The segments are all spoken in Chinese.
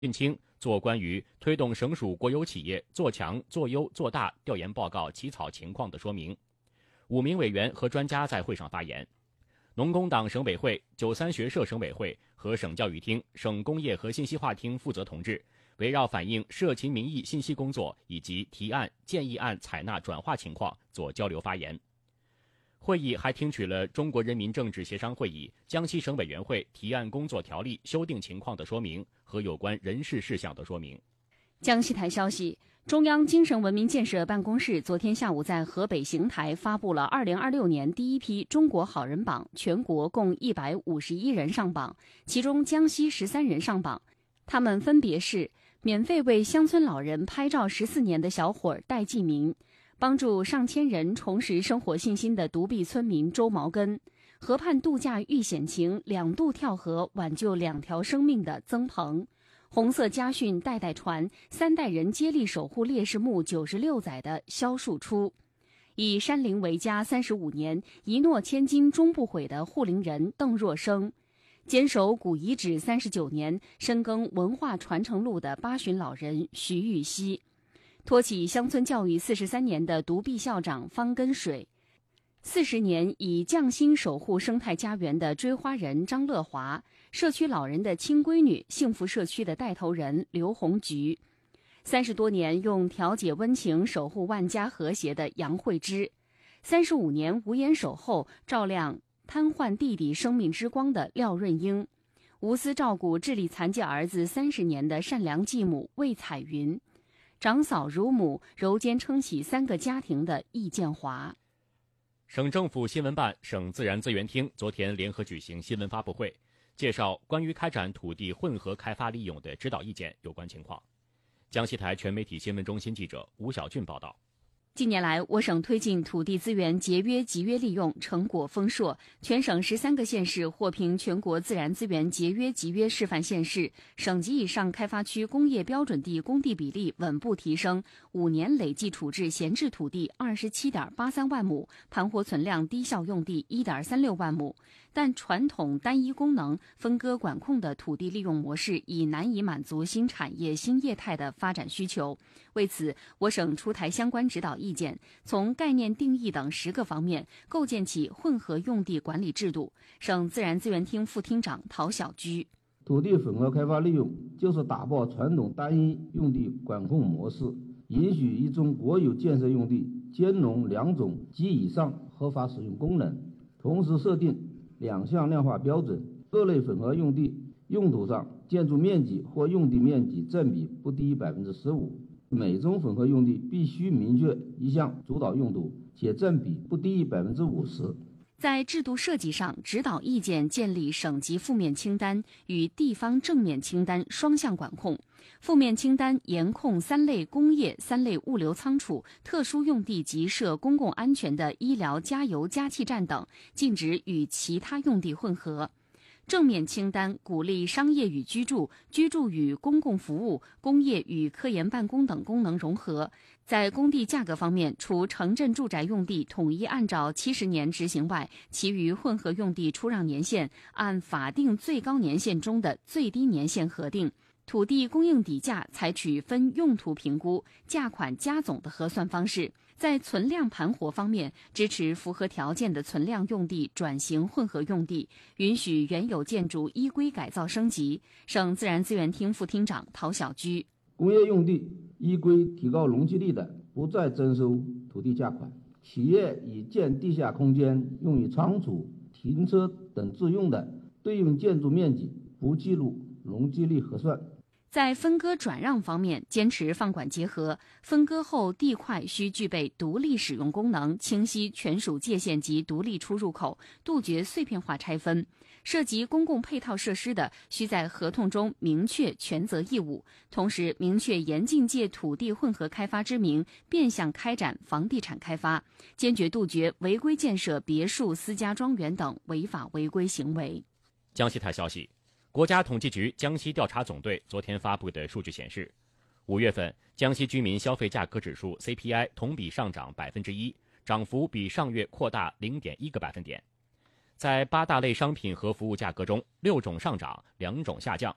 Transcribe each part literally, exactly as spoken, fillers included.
运清做关于推动省属国有企业做强、做优、做大调研报告起草情况的说明。五名委员和专家在会上发言。农工党省委会、九三学社省委会和省教育厅、省工业和信息化厅负责同志围绕反映社情民意信息工作以及提案、建议案采纳转化情况做交流发言。会议还听取了中国人民政治协商会议江西省委员会提案工作条例修订情况的说明和有关人事事项的说明。 江西台消息，中央精神文明建设办公室昨天下午在河北邢台发布了二零二六年第一批中国好人榜，全国共一百五十一人上榜，其中江西十三人上榜。他们分别是免费为乡村老人拍照十四年的小伙戴继明，帮助上千人重拾生活信心的独臂村民周毛根，河畔度假遇险情，两度跳河挽救两条生命的曾鹏，红色家训代代传，三代人接力守护烈士墓九十六载的萧树初，以山林为家三十五年，一诺千金终不悔的护林人邓若生，坚守古遗址三十九年，深耕文化传承路的八旬老人徐玉溪，托起乡村教育四十三年的独臂校长方根水，四十年以匠心守护生态家园的追花人张乐华，社区老人的亲闺女，幸福社区的带头人刘红菊，三十多年用调解温情守护万家和谐的杨慧芝，三十五年无言守候照亮瘫痪弟弟生命之光的廖润英，无私照顾智力残疾儿子三十年的善良继母魏彩云，长嫂如母，柔肩撑起三个家庭的易建华。 省政府新闻办、省自然资源厅昨天联合举行新闻发布会，介绍关于开展土地混合开发利用的指导意见有关情况。江西台全媒体新闻中心记者吴小俊报道。 近年来，我省推进土地资源节约集约利用成果丰硕，全省十三个县市获评全国自然资源节约集约示范县市，省级以上开发区工业标准地供地比例稳步提升，五年累计处置闲置土地二十七点八三万亩，盘活存量低效用地一点三六万亩。但传统单一功能分割管控的土地利用模式已难以满足新产业新业态的发展需求。为此，我省出台相关指导意见，从概念定义等十个方面构建起混合用地管理制度。省自然资源厅副厅长陶小居， 土地混合开发利用就是打破传统单一用地管控模式，允许一种国有建设用地兼容两种及以上合法使用功能，同时设定两项量化标准，各类混合用地用途上建筑面积或用地面积占比不低于百分之十五，每种混合用地必须明确一项主导用途，且占比不低于百分之五十。 在制度设计上，指导意见建立省级负面清单与地方正面清单双向管控。负面清单严控三类工业、三类物流仓储、特殊用地及设公共安全的医疗、加油、加气站等，禁止与其他用地混合。正面清单鼓励商业与居住、居住与公共服务、工业与科研办公等功能融合。在工地价格方面，除城镇住宅用地统一按照七十年执行外，其余混合用地出让年限按法定最高年限中的最低年限核定。土地供应底价采取分用途评估、价款加总的核算方式。在存量盘活方面，支持符合条件的存量用地转型混合用地，允许原有建筑依规改造升级。省自然资源厅副厅长陶小居， 工业用地依规提高容积率的，不再征收土地价款；企业已建地下空间用于仓储、停车等自用的，对应建筑面积不计入容积率核算。 在分割转让方面，坚持放管结合，分割后地块需具备独立使用功能，清晰权属界限及独立出入口，杜绝碎片化拆分。涉及公共配套设施的，需在合同中明确权责义务，同时明确严禁借土地混合开发之名变相开展房地产开发，坚决杜绝违规建设别墅、私家庄园等违法违规行为。 江西台消息，国家统计局江西调查总队昨天发布的数据显示，五月份江西居民消费价格指数 C P I 同比上涨百分之一，涨幅比上月扩大零点一个百分点。在八大类商品和服务价格中，六种上涨，两种下降。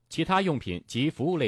其他用品及服务类